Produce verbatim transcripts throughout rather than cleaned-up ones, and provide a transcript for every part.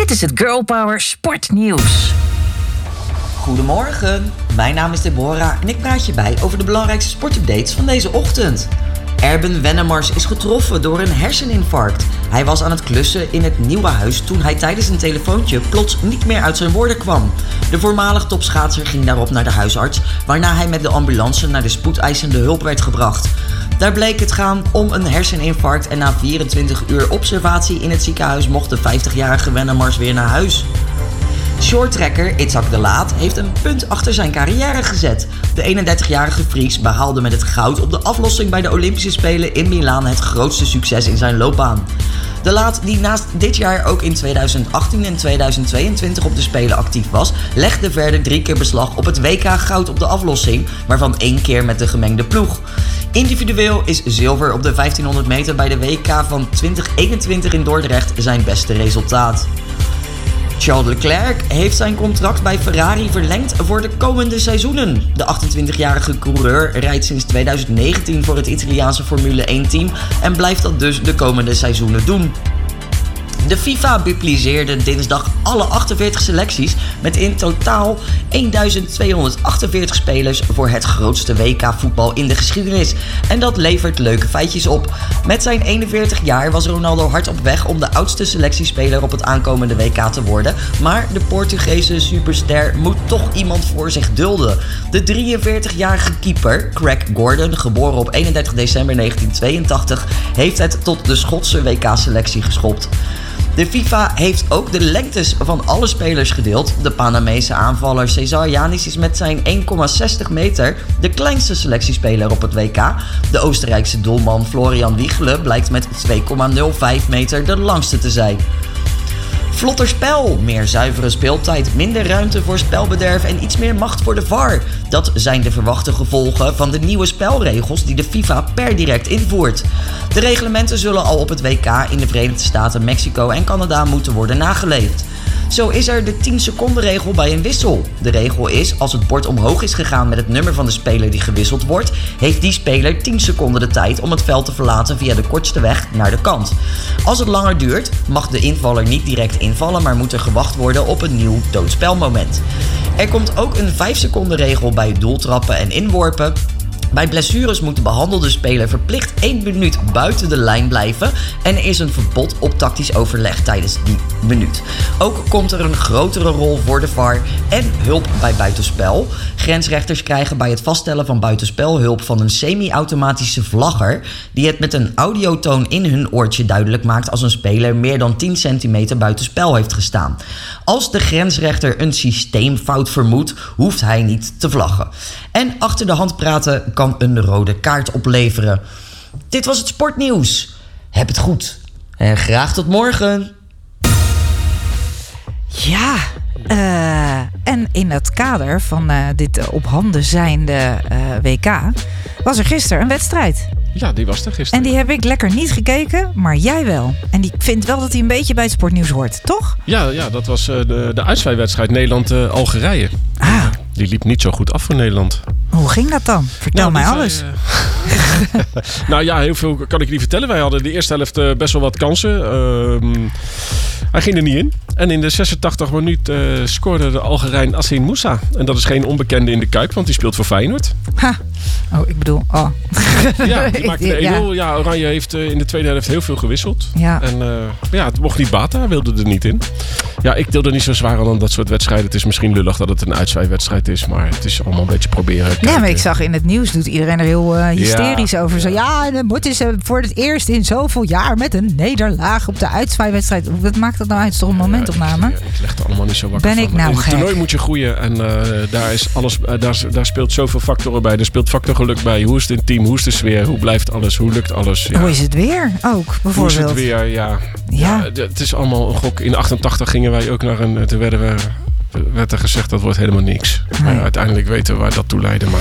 Dit is het Girl Power Sportnieuws. Goedemorgen, mijn naam is Deborah en ik praat je bij over de belangrijkste sportupdates van deze ochtend. Erben Wennemars is getroffen door een herseninfarct. Hij was aan het klussen in het nieuwe huis toen hij tijdens een telefoontje plots niet meer uit zijn woorden kwam. De voormalig topschaatser ging daarop naar de huisarts, waarna hij met de ambulance naar de spoedeisende hulp werd gebracht. Daar bleek het gaan om een herseninfarct en na vierentwintig uur observatie in het ziekenhuis mocht de vijftigjarige Wennemars weer naar huis. Shorttrekker Itzhak de Laat heeft een punt achter zijn carrière gezet. De eenendertigjarige Fries behaalde met het goud op de aflossing bij de Olympische Spelen in Milaan het grootste succes in zijn loopbaan. De Laat, die naast dit jaar ook in tweeduizend achttien en tweeduizend tweeëntwintig op de Spelen actief was, legde verder drie keer beslag op het W K goud op de aflossing, waarvan één keer met de gemengde ploeg. Individueel is zilver op de vijftienhonderd meter bij de W K van twintig eenentwintig in Dordrecht zijn beste resultaat. Charles Leclerc heeft zijn contract bij Ferrari verlengd voor de komende seizoenen. De achtentwintigjarige coureur rijdt sinds tweeduizend negentien voor het Italiaanse Formule één team en blijft dat dus de komende seizoenen doen. De FIFA publiceerde dinsdag alle achtenveertig selecties met in totaal eenduizend tweehonderdachtenveertig spelers voor het grootste W K voetbal in de geschiedenis. En dat levert leuke feitjes op. Met zijn eenenveertig jaar was Ronaldo hard op weg om de oudste selectiespeler op het aankomende W K te worden. Maar de Portugese superster moet toch iemand voor zich dulden. De drieënveertigjarige keeper, Craig Gordon, geboren op eenendertig december negentienhonderdtweeëntachtig, heeft het tot de Schotse W K-selectie geschopt. De FIFA heeft ook de lengtes van alle spelers gedeeld. De Panamese aanvaller Cesar Yanis is met zijn één komma zestig meter de kleinste selectiespeler op het W K. De Oostenrijkse doelman Florian Wiegele blijkt met twee komma nul vijf meter de langste te zijn. Vlotter spel, meer zuivere speeltijd, minder ruimte voor spelbederf en iets meer macht voor de V A R. Dat zijn de verwachte gevolgen van de nieuwe spelregels die de FIFA per direct invoert. De reglementen zullen al op het W K in de Verenigde Staten, Mexico en Canada moeten worden nageleefd. Zo is er de tien seconden regel bij een wissel. De regel is, als het bord omhoog is gegaan met het nummer van de speler die gewisseld wordt, heeft die speler tien seconden de tijd om het veld te verlaten via de kortste weg naar de kant. Als het langer duurt, mag de invaller niet direct invallen, maar moet er gewacht worden op een nieuw doodspelmoment. Er komt ook een vijf seconden regel bij doeltrappen en inworpen. Bij blessures moet de behandelde speler verplicht één minuut buiten de lijn blijven en er is een verbod op tactisch overleg tijdens die minuut. Ook komt er een grotere rol voor de V A R en hulp bij buitenspel. Grensrechters krijgen bij het vaststellen van buitenspel hulp van een semi-automatische vlagger die het met een audiotoon in hun oortje duidelijk maakt als een speler meer dan tien centimeter buitenspel heeft gestaan. Als de grensrechter een systeemfout vermoedt, hoeft hij niet te vlaggen. En achter de hand praten kan een rode kaart opleveren. Dit was het sportnieuws. Heb het goed. En graag tot morgen. Ja, uh, en in het kader van uh, dit uh, op handen zijnde uh, W K was er gisteren een wedstrijd. Ja, die was er gisteren. En die heb ik lekker niet gekeken, maar jij wel. En ik vind wel dat hij een beetje bij het sportnieuws hoort, toch? Ja, ja dat was uh, de, de uitzwaaiwedstrijd Nederland-Algerije. Uh, ah. Die liep niet zo goed af voor Nederland. Hoe ging dat dan? Vertel nou, mij alles. Wij, uh... nou ja, heel veel kan ik niet vertellen. Wij hadden de eerste helft uh, best wel wat kansen. Uh, hij ging er niet in. En in de zesentachtig minuut uh, scoorde de Algerijn Assin Moussa. En dat is geen onbekende in de Kuip, want die speelt voor Feyenoord. Ha. Oh, ik bedoel, oh. Ja, die maakte één nul. Ja. ja, Oranje heeft uh, in de tweede helft heel veel gewisseld. Ja. En uh, ja, het mocht niet baten. Hij wilde er niet in. Ja, ik deel er niet zo zwaar aan dat soort wedstrijden. Het is misschien lullig dat het een uitzwaaiwedstrijd is, maar het is allemaal een beetje proberen. Kijken. Ja, maar ik zag in het nieuws doet iedereen er heel uh, hysterisch ja, over. Zo, ja, dan moet is voor het eerst in zoveel jaar met een nederlaag op de uitzwaaiwedstrijd. Wat maakt dat nou uit? Het is toch een momentopname? Ja, ik, ik leg er allemaal niet zo wakker ben van. Ik nou in het gek? toernooi moet je groeien en uh, daar, is alles, uh, daar, daar speelt zoveel factoren bij. Er speelt factor geluk bij. Hoe is het in het team? Hoe is de sfeer? Hoe blijft alles? Hoe lukt alles? Ja. Hoe is het weer ook, bijvoorbeeld? Hoe is het weer? Ja. Ja. ja. Het is allemaal een gok. In achtentachtig gingen wij ook naar een... Toen werden we... werd er gezegd dat wordt helemaal niks. Nee. Maar ja, uiteindelijk weten we waar dat toe leidde. Maar...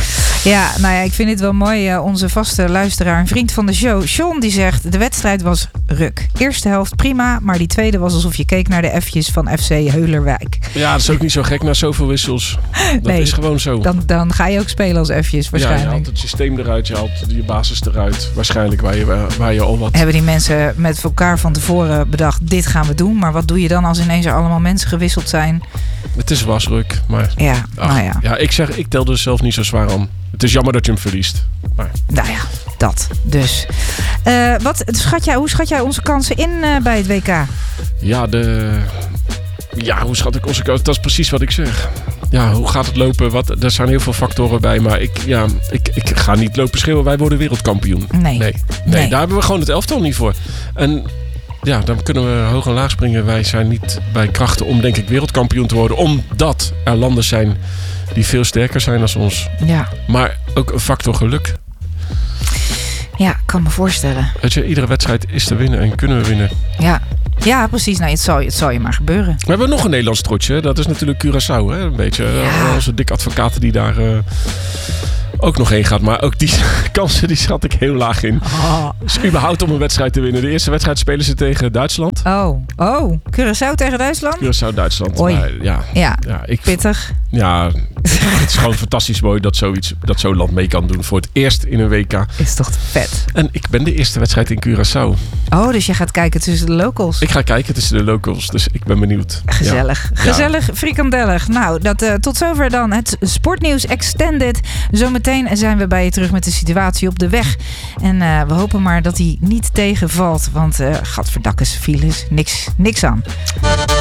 Ja, nou ja, ik vind dit wel mooi. Uh, onze vaste luisteraar, een vriend van de show, Sean, die zegt... de wedstrijd was ruk. Eerste helft prima, maar die tweede was alsof je keek naar de F'jes van F C Heulerwijk. Ja, dat is ook niet zo gek na zoveel wissels. Dat nee, is gewoon zo. Dan, dan ga je ook spelen als F'jes waarschijnlijk. Ja, je haalt het systeem eruit, je haalt je basis eruit. Waarschijnlijk waar je, waar je al wat... Hebben die mensen met elkaar van tevoren bedacht, dit gaan we doen. Maar wat doe je dan als ineens er allemaal mensen gewisseld zijn? Het is wasruk, maar... Ja, ach, nou ja. Ja, ik zeg, ik tel er zelf niet zo zwaar aan. Het is jammer dat je hem verliest. Maar... Nou ja, dat dus. Uh, wat schat jij, hoe schat jij onze kansen in uh, bij het W K? Ja, de... Ja, hoe schat ik onze kansen? Dat is precies wat ik zeg. Ja, hoe gaat het lopen? Wat, er zijn heel veel factoren bij. Maar ik, ja, ik, ik ga niet lopen schreeuwen. Wij worden wereldkampioen. Nee. Nee, nee, nee. Daar hebben we gewoon het elftal niet voor. En ja, dan kunnen we hoog en laag springen. Wij zijn niet bij krachten om, denk ik, wereldkampioen te worden. Omdat er landen zijn die veel sterker zijn dan ons. Ja. Maar ook een factor geluk. Ja, ik kan me voorstellen. Weet je, iedere wedstrijd is te winnen en kunnen we winnen. Ja, ja precies. Nou, het, zal, het zal je maar gebeuren. We hebben nog een Nederlands trotje. Dat is natuurlijk Curaçao. Hè? Een beetje ja. Onze dik advocaten die daar uh, ook nog heen gaat. Maar ook die kansen die schat ik heel laag in. Oh. Dus überhaupt om een wedstrijd te winnen. De eerste wedstrijd spelen ze tegen Duitsland. Oh, oh. Curaçao tegen Duitsland? Curaçao, Duitsland. Oei. Maar, ja, ja. ja ik, pittig. Ja, het is gewoon fantastisch mooi dat zoiets, dat zo'n land mee kan doen. Voor het eerst in een W K. Is toch vet. En ik ben de eerste wedstrijd in Curaçao. Oh, dus je gaat kijken tussen de locals? Ik ga kijken tussen de locals, dus ik ben benieuwd. Gezellig. Ja. Gezellig, frikandellig. Nou, dat, uh, tot zover dan het Sportnieuws Extended. Zometeen zijn we bij je terug met de situatie op de weg. En uh, we hopen maar dat die niet tegenvalt. Want uh, gadverdakkes, files, niks, niks aan.